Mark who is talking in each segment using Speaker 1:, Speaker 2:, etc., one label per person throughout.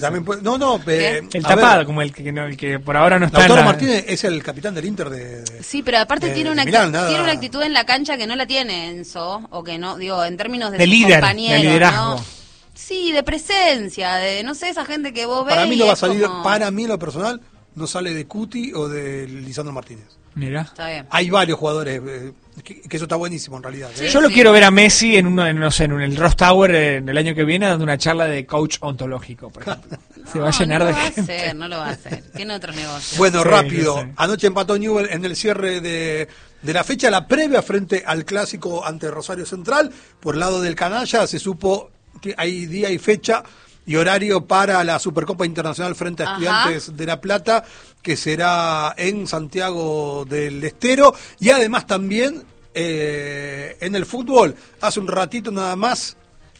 Speaker 1: También puede,
Speaker 2: el tapado, como el que por ahora no está.
Speaker 1: Lautaro Martínez es el capitán del Inter de
Speaker 3: sí, pero aparte tiene una actitud en la cancha que no la tiene Enzo, o que no, digo, en términos de
Speaker 2: líder,
Speaker 3: compañeros,
Speaker 2: de liderazgo.
Speaker 3: ¿no? Sí, de presencia, de, no sé, esa gente que vos ves.
Speaker 1: Para mí no va a salir, para mí en lo personal, no sale de Cuti o de Lisandro Martínez.
Speaker 2: Mira.
Speaker 3: Está bien.
Speaker 1: Hay varios jugadores que eso está buenísimo en realidad.
Speaker 3: Sí,
Speaker 2: Yo lo quiero ver a Messi en el Ross Tower en el año que viene dando una charla de coach ontológico, por ejemplo. Se va a llenar de gente.
Speaker 3: No lo va a hacer. Tiene otros negocios.
Speaker 1: Bueno,
Speaker 2: Sí,
Speaker 1: rápido.
Speaker 2: sí.
Speaker 1: Anoche empató Newell en el cierre de la fecha, la previa frente al clásico ante Rosario Central. Por el lado del canalla se supo que hay día y fecha y horario para la Supercopa Internacional frente a Estudiantes de La Plata, que será en Santiago del Estero. Y además también en el fútbol, hace un ratito nada más,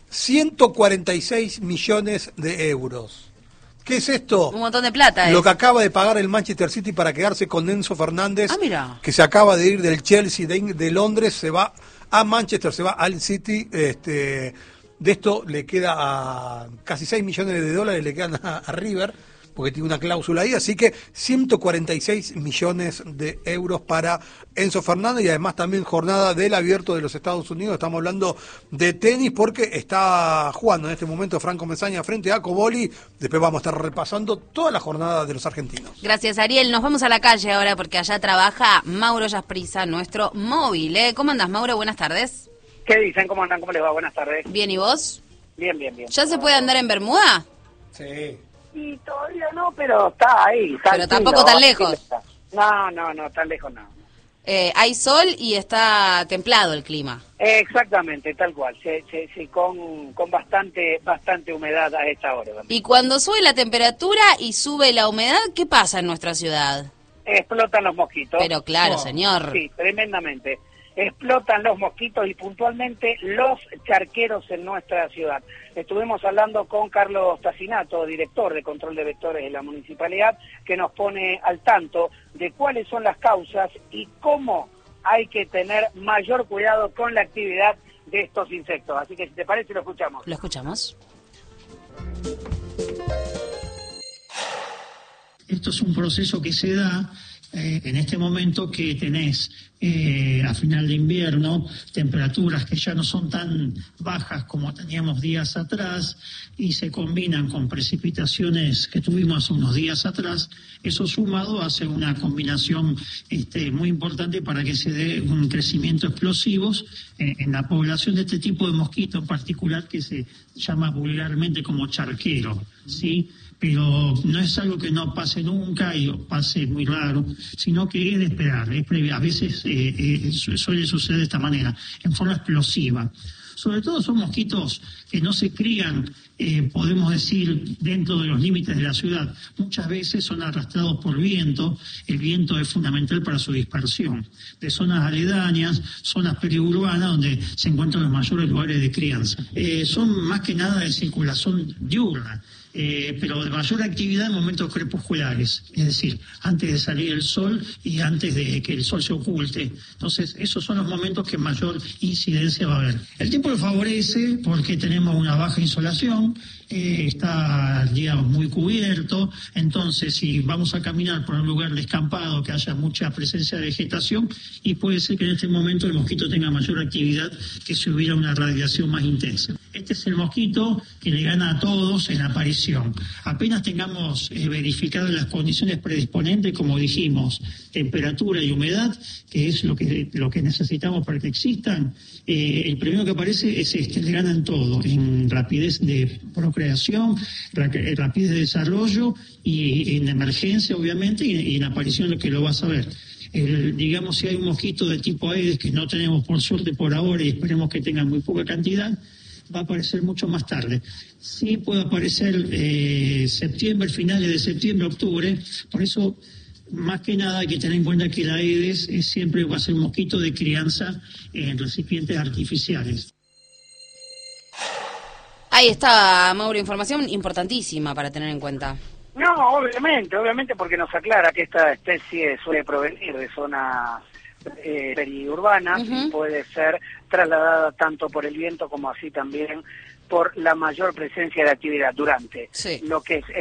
Speaker 1: 146 millones de euros. ¿Qué es esto?
Speaker 3: Un montón de plata.
Speaker 1: Lo que acaba de pagar el Manchester City para quedarse con Enzo Fernández,
Speaker 3: mira.
Speaker 1: que se acaba de ir del Chelsea de Londres, se va a Manchester, se va al City. De esto le queda a casi 6 millones de dólares, le quedan a River, porque tiene una cláusula ahí, así que 146 millones de euros para Enzo Fernández, y además también jornada del Abierto de los Estados Unidos. Estamos hablando de tenis porque está jugando en este momento Franco Mesaña frente a Coboli. Después vamos a estar repasando toda la jornada de los argentinos.
Speaker 3: Gracias, Ariel. Nos vamos a la calle ahora porque allá trabaja Mauro Yasprisa, nuestro móvil. ¿Cómo andás, Mauro? Buenas tardes.
Speaker 4: ¿Qué dicen? ¿Cómo andan? ¿Cómo les va? Buenas tardes.
Speaker 3: Bien, ¿y vos?
Speaker 4: Bien.
Speaker 3: ¿Ya se puede andar en Bermuda?
Speaker 1: Sí.
Speaker 4: Y todavía no, pero está ahí.
Speaker 3: Pero tampoco tan lejos.
Speaker 4: No, tan lejos no.
Speaker 3: Hay sol y está templado el clima.
Speaker 4: Exactamente, tal cual. Sí, con bastante humedad a esta hora también.
Speaker 3: Y cuando sube la temperatura y sube la humedad, ¿qué pasa en nuestra ciudad?
Speaker 4: Explotan los mosquitos.
Speaker 3: Pero claro, señor.
Speaker 4: Sí, tremendamente. Explotan los mosquitos y puntualmente los charqueros en nuestra ciudad. Estuvimos hablando con Carlos Tacinato, director de control de vectores de la municipalidad, que nos pone al tanto de cuáles son las causas y cómo hay que tener mayor cuidado con la actividad de estos insectos. Así que si te parece lo escuchamos.
Speaker 3: Lo escuchamos.
Speaker 5: Esto es un proceso que se da en este momento que tenés a final de invierno temperaturas que ya no son tan bajas como teníamos días atrás y se combinan con precipitaciones que tuvimos unos días atrás. Eso sumado hace una combinación muy importante para que se dé un crecimiento explosivo en la población de este tipo de mosquito en particular, que se llama vulgarmente como charquero, ¿sí? Pero no es algo que no pase nunca y pase muy raro, sino que es de esperar, a veces suele suceder de esta manera, en forma explosiva. Sobre todo son mosquitos que no se crían, podemos decir, dentro de los límites de la ciudad. Muchas veces son arrastrados por viento. El viento es fundamental para su dispersión. De zonas aledañas, zonas periurbanas, donde se encuentran los mayores lugares de crianza. Son más que nada de circulación diurna. Pero de mayor actividad en momentos crepusculares, es decir, antes de salir el sol y antes de que el sol se oculte. Entonces, esos son los momentos que mayor incidencia va a haber. El tiempo lo favorece porque tenemos una baja insolación, está el día muy cubierto, entonces si vamos a caminar por un lugar descampado que haya mucha presencia de vegetación, y puede ser que en este momento el mosquito tenga mayor actividad que si hubiera una radiación más intensa. Este es el mosquito que le gana a todos en aparición. Apenas tengamos verificadas las condiciones predisponentes, como dijimos, temperatura y humedad, que es lo que necesitamos para que existan, el primero que aparece es le ganan todo, en rapidez de procreación, rapidez de desarrollo y en emergencia, obviamente, y en aparición lo que lo vas a ver. Digamos, si hay un mosquito de tipo Aedes, que no tenemos por suerte por ahora y esperemos que tengan muy poca cantidad, va a aparecer mucho más tarde. Sí puede aparecer septiembre, finales de septiembre, octubre. Por eso, más que nada, hay que tener en cuenta que la Aedes siempre va a ser un mosquito de crianza en recipientes artificiales.
Speaker 3: Ahí está, Mauro, información importantísima para tener en cuenta.
Speaker 4: No, obviamente, porque nos aclara que esta especie suele provenir de zonas periurbanas y puede ser trasladada tanto por el viento como así también por la mayor presencia de actividad durante
Speaker 3: Sí.
Speaker 4: lo que es